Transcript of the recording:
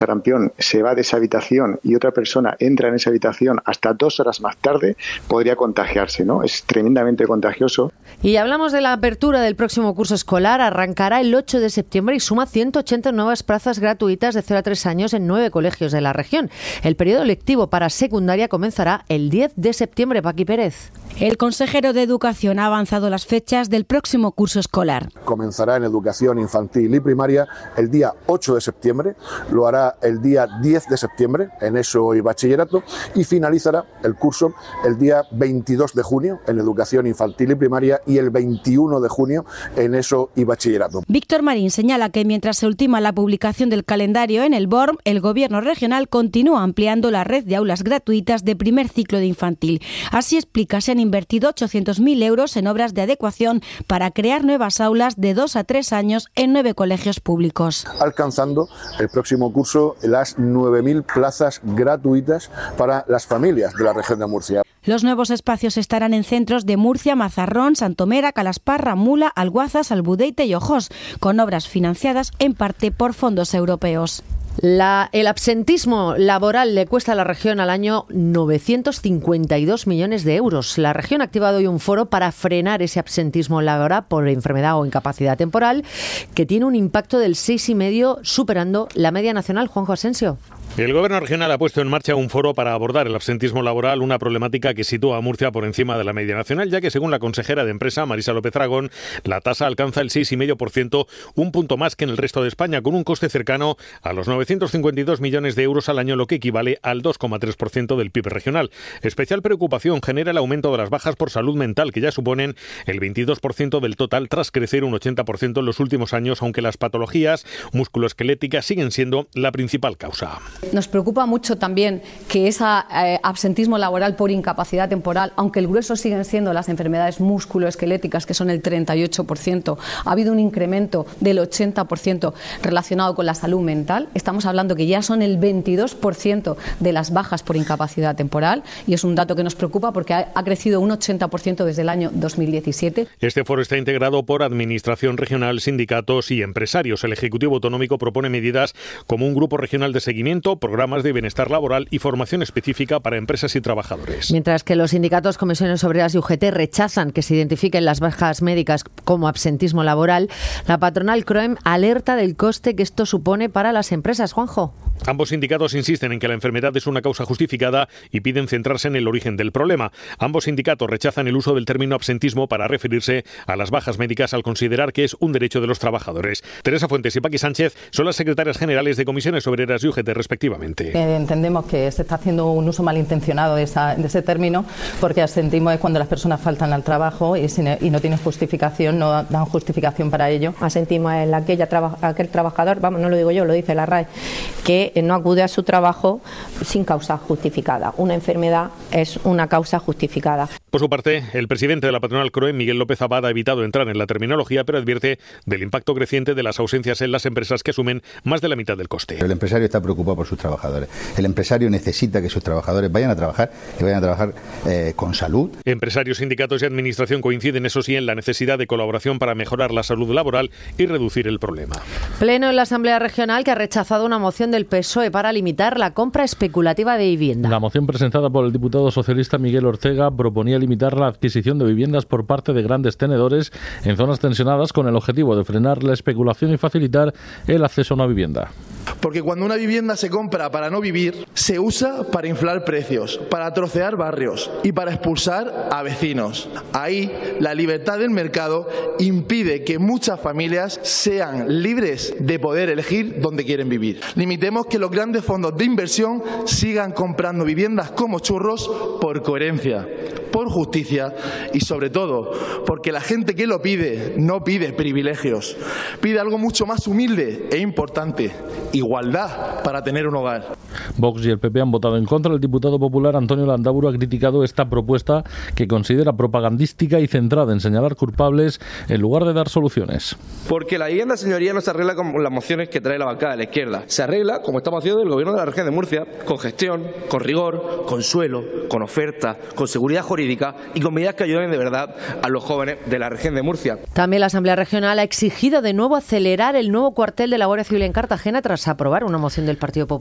sarampión se va de esa habitación y otra persona entra en esa habitación hasta 2 horas más tarde, podría contagiarse, ¿no? Es tremendamente contagioso. Y hablamos de la apertura del próximo curso escolar. Arrancará el 8 de septiembre y suma 180 nuevas plazas gratuitas de 0 a 3 años en 9 colegios de la región. El periodo lectivo para secundaria comenzará el 10 de septiembre. Paqui Pérez. El consejero de Educación ha avanzado las fechas del próximo curso escolar. Comenzará en educación infantil y primaria el día 8 de septiembre, lo hará el día 10 de septiembre en ESO y bachillerato y finalizará el curso el día 22 de junio en educación infantil y primaria y el 21 de junio en ESO y bachillerato. Víctor Marín señala que mientras se ultima la publicación del calendario en el BORM, el Gobierno regional continúa ampliando la red de aulas gratuitas de primer ciclo de infantil. Así explica, se han invertido 800.000 euros en obras de adecuación para crear nuevas aulas de 2 a 3 años en 9 colegios públicos. Alcanzando el próximo curso las 9.000 plazas gratuitas para las familias de la región de Murcia. Los nuevos espacios estarán en centros de Murcia, Mazarrón, Santomera, Calasparra, Mula, Alguazas, Albudeite y Ojós, con obras financiadas en parte por fondos europeos. El absentismo laboral le cuesta a la región al año 952 millones de euros. La región ha activado hoy un foro para frenar ese absentismo laboral por enfermedad o incapacidad temporal, que tiene un impacto del 6,5%, superando la media nacional. Juanjo Asensio. El Gobierno regional ha puesto en marcha un foro para abordar el absentismo laboral, una problemática que sitúa a Murcia por encima de la media nacional, ya que según la consejera de Empresa, Marisa López Aragón, la tasa alcanza el 6,5%, un punto más que en el resto de España, con un coste cercano a los 952 millones de euros al año, lo que equivale al 2,3% del PIB regional. Especial preocupación genera el aumento de las bajas por salud mental, que ya suponen el 22% del total, tras crecer un 80% en los últimos años, aunque las patologías musculoesqueléticas siguen siendo la principal causa. Nos preocupa mucho también que ese absentismo laboral por incapacidad temporal, aunque el grueso siguen siendo las enfermedades musculoesqueléticas, que son el 38%, ha habido un incremento del 80% relacionado con la salud mental. Estamos hablando que ya son el 22% de las bajas por incapacidad temporal y es un dato que nos preocupa porque ha crecido un 80% desde el año 2017. Este foro está integrado por Administración regional, sindicatos y empresarios. El Ejecutivo Autonómico propone medidas como un grupo regional de seguimiento, programas de bienestar laboral y formación específica para empresas y trabajadores. Mientras que los sindicatos, comisiones obreras y UGT rechazan que se identifiquen las bajas médicas como absentismo laboral, la patronal CROEM alerta del coste que esto supone para las empresas. Juanjo. Ambos sindicatos insisten en que la enfermedad es una causa justificada y piden centrarse en el origen del problema. Ambos sindicatos rechazan el uso del término absentismo para referirse a las bajas médicas, al considerar que es un derecho de los trabajadores. Teresa Fuentes y Paqui Sánchez son las secretarias generales de comisiones obreras y UGT respectivamente. Entendemos que se está haciendo un uso malintencionado de ese término, porque absentismo es cuando las personas faltan al trabajo y no tienen justificación, no dan justificación para ello. Absentismo es aquel trabajador, vamos, no lo digo yo, lo dice la RAE, que no acude a su trabajo sin causa justificada. Una enfermedad es una causa justificada. Por su parte, el presidente de la patronal CROEM, Miguel López Abad, ha evitado entrar en la terminología, pero advierte del impacto creciente de las ausencias en las empresas, que asumen más de la mitad del coste. El empresario está preocupado por sus trabajadores. El empresario necesita que sus trabajadores vayan a trabajar y vayan a trabajar con salud. Empresarios, sindicatos y administración coinciden, eso sí, en la necesidad de colaboración para mejorar la salud laboral y reducir el problema. Pleno en la Asamblea Regional, que ha rechazado una moción del PSOE para limitar la compra especulativa de vivienda. La moción presentada por el diputado socialista Miguel Ortega proponía limitar la adquisición de viviendas por parte de grandes tenedores en zonas tensionadas, con el objetivo de frenar la especulación y facilitar el acceso a una vivienda. Porque cuando una vivienda se compra para no vivir, se usa para inflar precios, para trocear barrios y para expulsar a vecinos. Ahí, la libertad del mercado impide que muchas familias sean libres de poder elegir dónde quieren vivir. Limitemos que los grandes fondos de inversión sigan comprando viviendas como churros por coherencia, por justicia y sobre todo porque la gente que lo pide no pide privilegios, pide algo mucho más humilde e importante: igualdad para tener un hogar. Vox y el PP han votado en contra. El diputado popular Antonio Landaburu ha criticado esta propuesta que considera propagandística y centrada en señalar culpables en lugar de dar soluciones. Porque la vivienda, señoría, no se arregla con las mociones que trae la bancada de la izquierda. Se arregla, como estamos haciendo el gobierno de la región de Murcia, con gestión, con rigor, con suelo, con oferta, con seguridad jurídica y con medidas que ayuden de verdad a los jóvenes de la región de Murcia. También la Asamblea Regional ha exigido de nuevo acelerar el nuevo cuartel de la Guardia Civil en Cartagena tras aprobar una moción del Partido Popular